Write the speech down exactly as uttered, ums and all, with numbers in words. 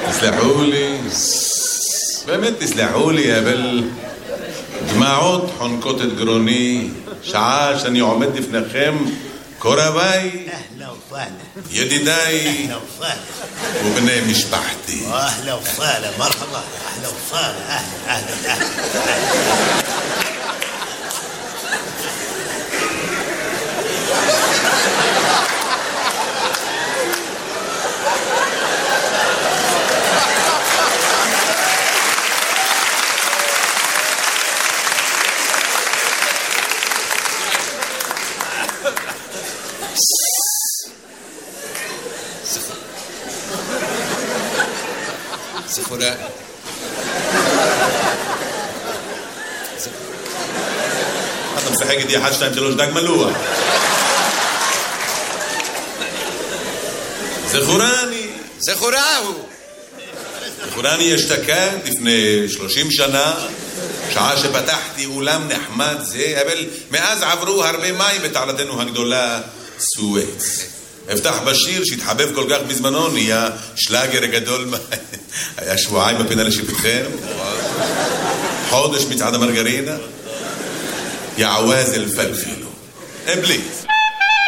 תסלחו לי, באמת תסלחו לי, אבל דמעות חונקות את גרוני, שעה שאני עומד לפניכם, קורביי, ידידיי ובני משפחתי. אהלה וסהלה, מרחבה, אהלה וסהלה, אהלה, אהלה, אהלה. זכורה. אתה משחק איתי אחת, שתיים, שלוש, דג מלוח. זכורני. זכורהו. זכורני אשתקד לפני שלושים שנה, שעה שפתחתי אולם נחמד זה, אבל מאז עברו הרבה מים בתעלתנו הגדולה סואץ. הבטח בשיר שהתחבב כל כך בזמנו, נהיה שלאגר גדול. היה שבועיים בפינה לשיפוטכם, חודש מצעד המרגרינה, יעווז אל פלפילו. אבליט.